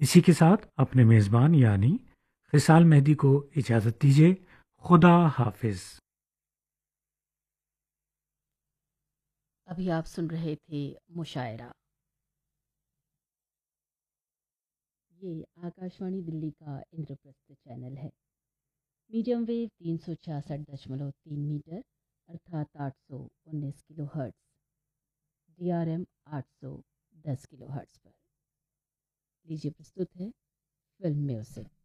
इसी के साथ अपने मेज़बान यानी खिसाल मेहदी को इजाज़त दीजिए। खुदा हाफिज़। अभी आप सुन रहे थे मुशायरा। ये आकाशवाणी दिल्ली का इंद्रप्रस्थ चैनल है। मीडियम वेव 366.3 मीटर अर्थात 819 kilo hertz, DRM 810 kilo hertz पर। लीजिए प्रस्तुत है फिल्म म्यूजिक।